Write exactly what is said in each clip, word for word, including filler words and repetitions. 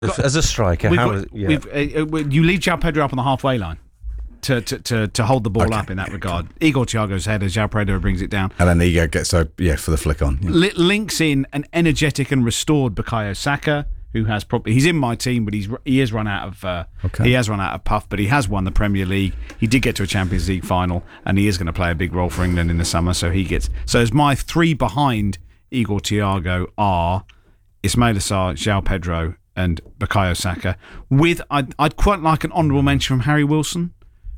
As a striker, we've how got, is, yeah. we've, uh, uh, you leave João Pedro up on the halfway line to to, to, to hold the ball Okay, up in that yeah, regard. Igor Thiago's header, João Pedro brings it down. And then Igor gets a yeah for the flick on. Yeah. Li- links in an energetic and restored Bukayo Saka, who has probably he's in my team, but he's he has run out of uh, Okay. he has run out of puff, but he has won the Premier League. He did get to a Champions League final, and he is going to play a big role for England in the summer. So he gets so as my three behind Igor Thiago are Ismail Assar, João Pedro, and Bukayo Saka. With I'd, I'd quite like an honourable mention from Harry Wilson.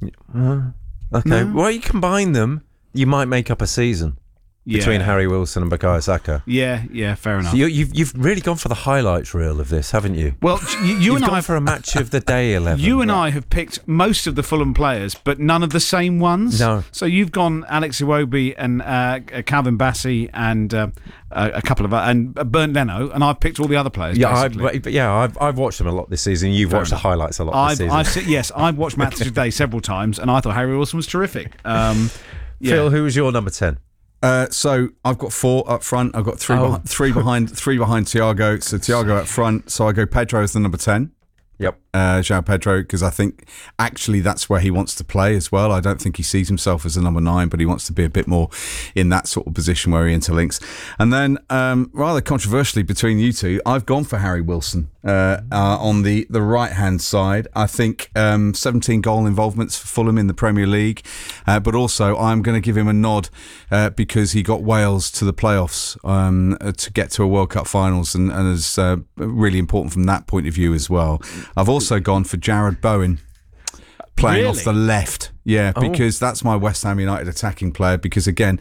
Uh, okay, No? well, you combine them, you might make up a season between Yeah. Harry Wilson and Bukayo Saka. Yeah, yeah, fair enough. So you, you've you've really gone for the highlights reel of this, haven't you? well, you, you You've and gone I for a match of the day eleven. You and I have picked most of the Fulham players, but none of the same ones. No. So you've gone Alex Iwobi and uh, Calvin Bassey and uh, a couple of and Bernd Leno, and I've picked all the other players. Yeah, I've, basically. yeah, I've I've watched them a lot this season. You've Fair watched enough. the highlights a lot I've, this season. I've se- yes, I've watched Match of the Day several times, and I thought Harry Wilson was terrific. Um, yeah. Phil, who was your number ten? Uh, so I've got four up front. I've got three, Oh. behind, three behind, three behind Thiago. So Thiago up front. So I go Pedro as the number ten. Yep. Uh, João Pedro, because I think actually that's where he wants to play as well. I don't think he sees himself as a number nine, but he wants to be a bit more in that sort of position where he interlinks. And then, um, rather controversially between you two, I've gone for Harry Wilson uh, uh, on the, the right-hand side. I think um, seventeen goal involvements for Fulham in the Premier League, uh, but also I'm going to give him a nod uh, because he got Wales to the playoffs um, uh, to get to a World Cup finals, and, and is uh, really important from that point of view as well. I've also gone for Jared Bowen playing Really? off the left. Yeah, Oh. because that's my West Ham United attacking player. Because again,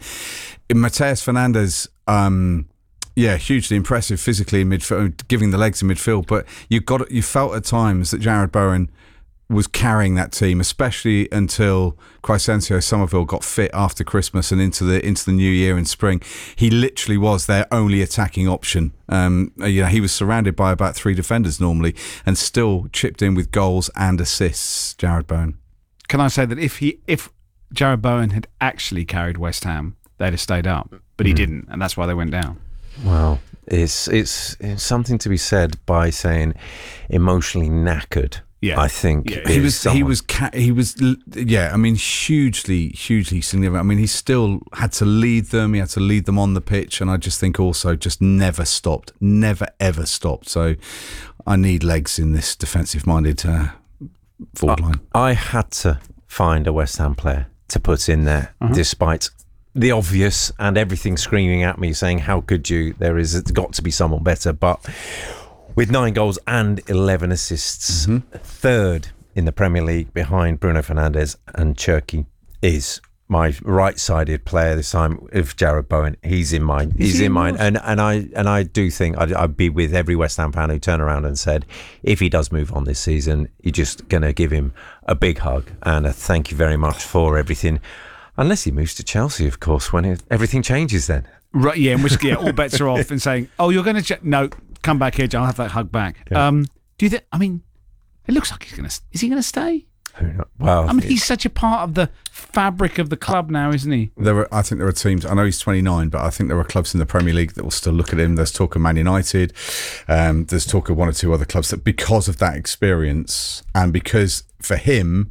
Mateus Fernandes, um, yeah, hugely impressive physically in midfield, giving the legs in midfield. But you got you felt at times that Jared Bowen was carrying that team, especially until Crescencio Somerville got fit after Christmas and into the into the new year and spring. He literally was their only attacking option. Um, you know, he was surrounded by about three defenders normally, and still chipped in with goals and assists. Jared Bowen. Can I say that if he if Jared Bowen had actually carried West Ham, they'd have stayed up, but he didn't, and that's why they went down. Well, it's, it's it's something to be said by saying emotionally knackered. Yeah. I think Yeah. He is was, he someone- was, ca- he was, yeah. I mean, hugely, hugely significant. I mean, he still had to lead them. He had to lead them on the pitch, and I just think also just never stopped, never ever stopped. So, I need legs in this defensive-minded uh, forward line. I had to find a West Ham player to put in there, despite the obvious and everything screaming at me saying, "How could you?" There is it's got to be someone better, but. With nine goals and eleven assists, third in the Premier League behind Bruno Fernandes and Cherki is my right-sided player this time. If Jared Bowen, he's in mine. He's he in mine, yours? and and I and I do think I'd, I'd be with every West Ham fan who turned around and said, if he does move on this season, you're just gonna give him a big hug and a thank you very much for everything. Unless he moves to Chelsea, of course, when it, everything changes then. Right? Yeah, in which yeah, all bets are off. And saying, "Oh, you're going to ch- no, come back here, John. I'll have that hug back." Yeah. Um, do you think? I mean, it looks like he's going to. Is he going to stay? Who knows? Well, I mean, he's such a part of the fabric of the club now, isn't he? There are, I think there are teams. I know he's twenty-nine, but I think there are clubs in the Premier League that will still look at him. There's talk of Man United. Um, there's talk of one or two other clubs that, because of that experience, and because for him,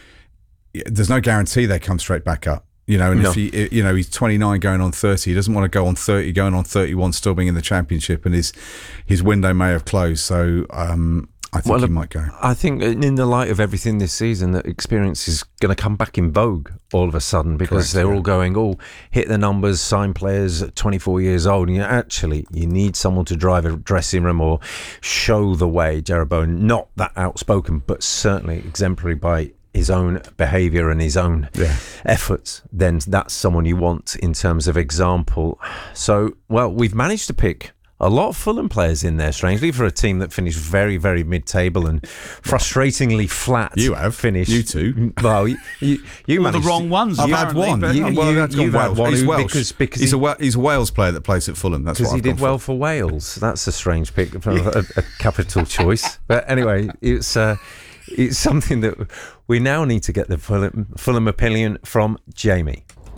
there's no guarantee they come straight back up. You know, and No. if he, you know, he's twenty-nine going on thirty. He doesn't want to go on thirty, going on thirty-one, still being in the Championship, and his his window may have closed. So um, I think Well, he um, might go. I think in the light of everything this season, that experience is going to come back in vogue all of a sudden because Correct, they're yeah. all going, oh, hit the numbers, sign players at twenty-four years old. And you actually, you need someone to drive a dressing room or show the way. Jared Bowen, not that outspoken, but certainly exemplary by his own behaviour and his own Yeah. efforts, then that's someone you want in terms of example. So, well, we've managed to pick a lot of Fulham players in there, strangely, for a team that finished very, very mid-table and frustratingly flat. You have. finished. You two. Well, you you, you All the managed wrong to- ones. I've had apparently, one. but- You- well, you- that's gone you've had Wales. one He's who- Welsh. because- because he's he- a Wel- he's a Wales player that plays at Fulham. That's Because what he I've gone did for. well for Wales. That's a strange pick, a, a, a capital choice. But anyway, it's uh, it's something that we now need to get the Fulham, Fulham opinion from Jamie.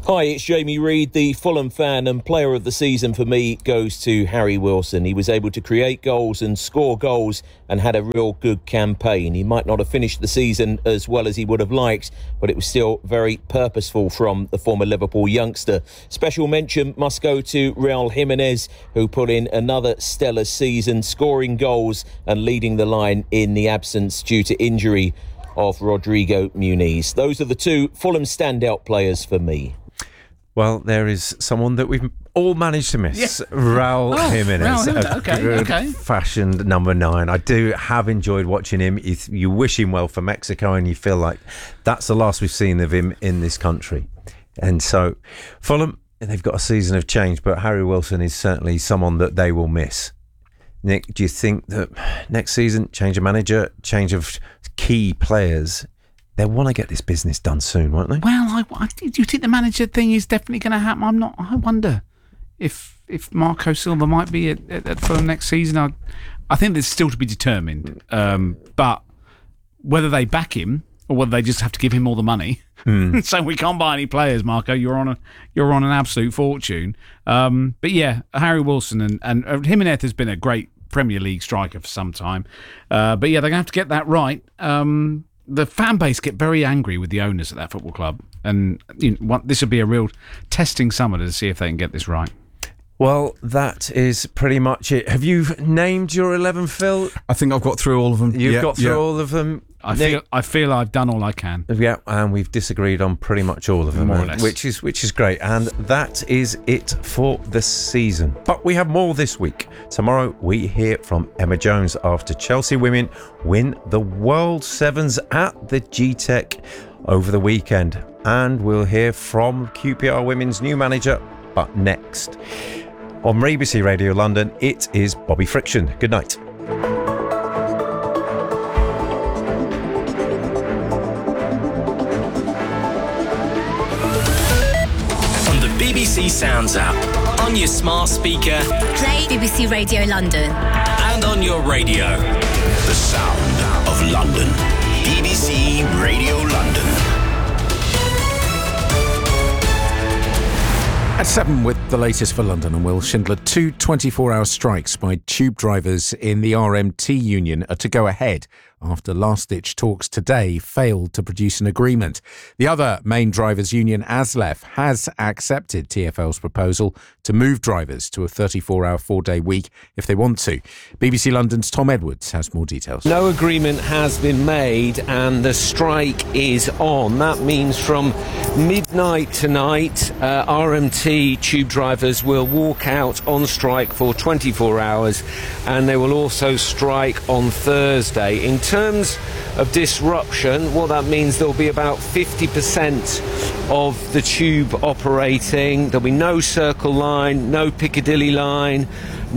Hi, it's Jamie Reid. The Fulham fan and player of the season for me goes to Harry Wilson. He was able to create goals and score goals and had a real good campaign. He might not have finished the season as well as he would have liked, but it was still very purposeful from the former Liverpool youngster. Special mention must go to Raul Jimenez, who put in another stellar season, scoring goals and leading the line in the absence due to injury of Rodrigo Muniz. Those are the two Fulham standout players for me. Well, there is someone that we've all managed to miss. Yeah. Raul oh, Jimenez. Raul Jimenez. A okay, good okay. fashioned number nine. I do have enjoyed watching him. You, you wish him well for Mexico, and you feel like that's the last we've seen of him in this country. And so, Fulham, they've got a season of change, but Harry Wilson is certainly someone that they will miss. Nick, do you think that next season, change of manager, change of key players, they'll want to get this business done soon, won't they? Well, I, I, do you think the manager thing is definitely going to happen? I'm not. I wonder if if Marco Silva might be at, at, at Fulham next season. I, I think there's still to be determined. Um, but whether they back him or whether they just have to give him all the money, mm. so we can't buy any players. Marco, you're on a you're on an absolute fortune. Um, but yeah, Harry Wilson and and uh, Jimenez has been a great Premier League striker for some time. Uh, but yeah, they're going to have to get that right. Um, The fan base get very angry with the owners at that football club, and you know, what, this would be a real testing summer to see if they can get this right. Well, that is pretty much it. Have you named your eleven, Phil? I think I've got through all of them. You've yeah, got through yeah. all of them. I feel I feel I've done all I can. Yeah, and we've disagreed on pretty much all of them, more or less, which is which is great. And that is it for the season. But we have more this week. Tomorrow we hear from Emma Jones after Chelsea women win the World Sevens at the G Tech over the weekend, and we'll hear from Q P R Women's new manager. But next, on B B C Radio London, it is Bobby Friction. Good night. B B C Sounds app, on your smart speaker, play B B C Radio London, and on your radio. The sound of London. B B C Radio London. At seven with the latest for London and Will Schindler, two twenty-four hour strikes by tube drivers in the R M T union are to go ahead after last-ditch talks today failed to produce an agreement. The other main drivers' union, ASLEF, has accepted T F L's proposal to move drivers to a thirty-four hour four-day week if they want to. B B C London's Tom Edwards has more details. No agreement has been made and the strike is on. That means from midnight tonight, uh, R M T tube drivers will walk out on strike for twenty-four hours, and they will also strike on Thursday. In terms of disruption, what that means, there'll be about fifty percent of the tube operating. There'll be no Circle Line, no Piccadilly Line,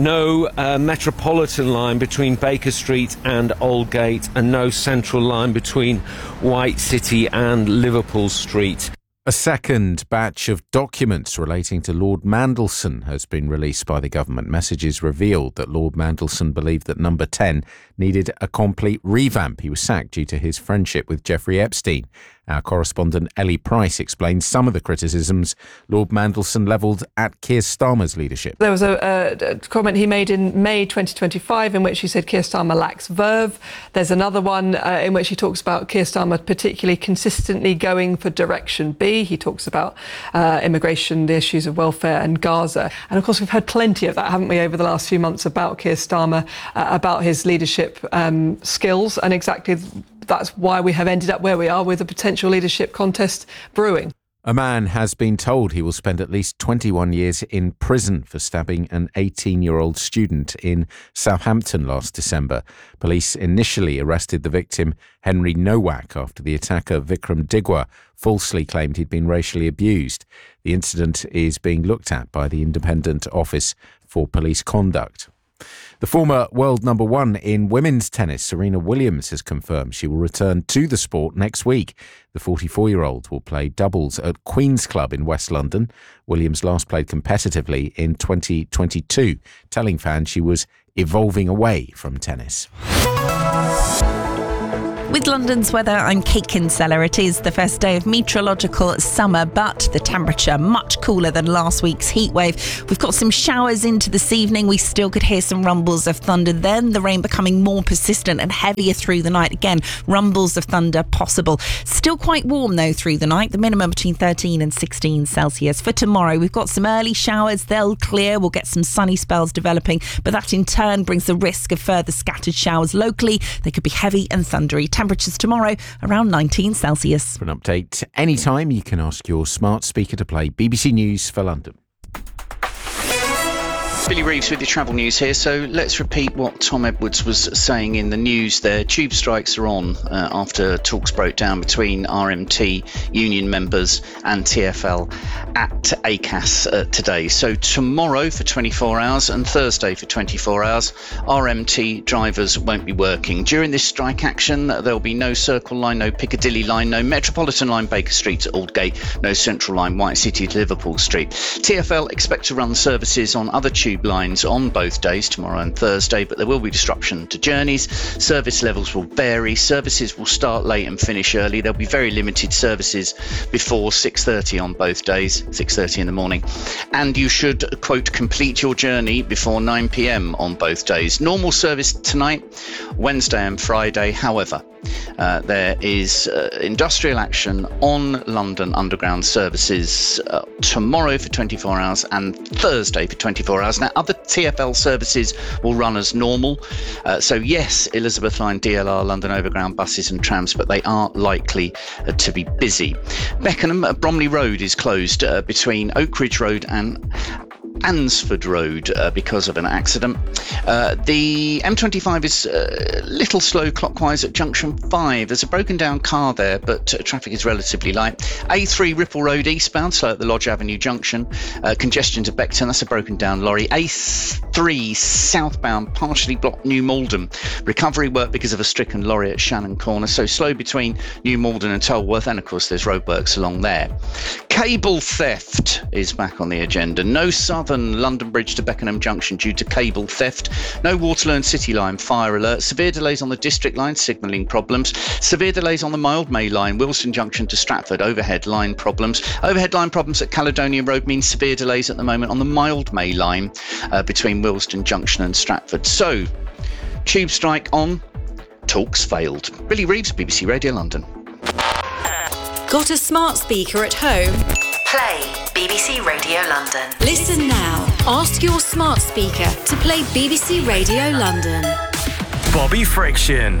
no uh, Metropolitan Line between Baker Street and Aldgate, and no Central Line between White City and Liverpool Street. A second batch of documents relating to Lord Mandelson has been released by the government. Messages revealed that Lord Mandelson believed that Number ten needed a complete revamp. He was sacked due to his friendship with Jeffrey Epstein. Our correspondent Ellie Price explains some of the criticisms Lord Mandelson levelled at Keir Starmer's leadership. There was a, a comment he made in May twenty twenty-five in which he said Keir Starmer lacks verve. There's another one uh, in which he talks about Keir Starmer particularly consistently going for Direction B. He talks about uh, immigration, the issues of welfare and Gaza. And of course, we've heard plenty of that, haven't we, over the last few months about Keir Starmer, uh, about his leadership um, skills, and exactly that's why we have ended up where we are with a potential leadership contest brewing. A man has been told he will spend at least twenty-one years in prison for stabbing an eighteen-year-old student in Southampton last December. Police initially arrested the victim, Henry Nowak, after the attacker, Vikram Digwa, falsely claimed he'd been racially abused. The incident is being looked at by the Independent Office for Police Conduct. The former world number one in women's tennis, Serena Williams, has confirmed she will return to the sport next week. The forty-four-year-old will play doubles at Queen's Club in West London. Williams last played competitively in twenty twenty-two, telling fans she was evolving away from tennis. With London's weather, I'm Kate Kinsella. It is the first day of meteorological summer, but the temperature much cooler than last week's heatwave. We've got some showers into this evening. We still could hear some rumbles of thunder. Then the rain becoming more persistent and heavier through the night. Again, rumbles of thunder possible. Still quite warm though through the night. The minimum between thirteen and sixteen Celsius. For tomorrow, we've got some early showers. They'll clear. We'll get some sunny spells developing, but that in turn brings the risk of further scattered showers locally. They could be heavy and thundery. Temperatures tomorrow around nineteen Celsius. For an update anytime, you can ask your smart speaker to play B B C News for London. Billy Reeves with your travel news here. So let's repeat what Tom Edwards was saying in the news there. Tube strikes are on uh, after talks broke down between R M T union members and T F L at A C A S uh, today. So tomorrow for twenty-four hours and Thursday for twenty-four hours, R M T drivers won't be working. During this strike action, there'll be no Circle Line, no Piccadilly Line, no Metropolitan Line Baker Street to Aldgate, no Central Line White City to Liverpool Street. T F L expect to run services on other tube lines on both days, tomorrow and Thursday, but there will be disruption to journeys. Service levels will vary. Services will start late and finish early. There'll be very limited services before six thirty on both days, six thirty in the morning. And you should, quote, complete your journey before nine p.m. on both days. Normal service tonight, Wednesday and Friday. However, Uh, there is uh, industrial action on London Underground services uh, tomorrow for twenty-four hours and Thursday for twenty-four hours. Now, other T F L services will run as normal. Uh, so, yes, Elizabeth Line, D L R, London Overground buses and trams, but they are likely uh, to be busy. Beckenham, uh, Bromley Road is closed uh, between Oak Ridge Road and Ansford Road uh, because of an accident. Uh, the M twenty-five is a little slow clockwise at junction five. There's a broken down car there, but uh, traffic is relatively light. A three Ripple Road eastbound, slow at the Lodge Avenue junction. Uh, congestion to Beckton, that's a broken down lorry. A three southbound, partially blocked New Malden. Recovery work because of a stricken lorry at Shannon Corner, so slow between New Malden and Tolworth, and of course there's roadworks along there. Cable theft is back on the agenda. No Southern London Bridge to Beckenham Junction due to cable theft. No Waterloo and City Line fire alert. Severe delays on the District Line, signalling problems. Severe delays on the Mildmay Line, Wilson Junction to Stratford, overhead line problems. Overhead line problems at Caledonia Road means severe delays at the moment on the Mildmay Line uh, between Willesden Junction and Stratford. So, tube strike on, talks failed. Billy Reeves, B B C Radio London. Got a smart speaker at home? Play B B C Radio London. Listen now. Ask your smart speaker to play B B C Radio London. Bobby Friction.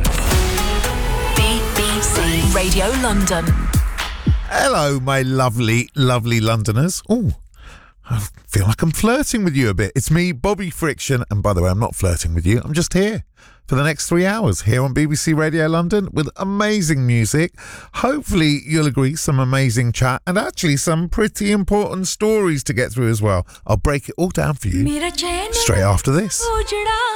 B B C Radio London. Hello, my lovely, lovely Londoners. Oh, I feel like I'm flirting with you a bit. It's me, Bobby Friction. And by the way, I'm not flirting with you. I'm just here for the next three hours here on B B C Radio London with amazing music. Hopefully you'll agree, some amazing chat and actually some pretty important stories to get through as well. I'll break it all down for you straight after this.